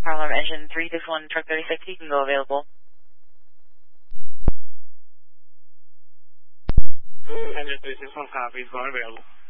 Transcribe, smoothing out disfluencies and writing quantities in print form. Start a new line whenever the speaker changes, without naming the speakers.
Power alarm engine 361, truck 36, you can go available.
Engine 361, copy, going available.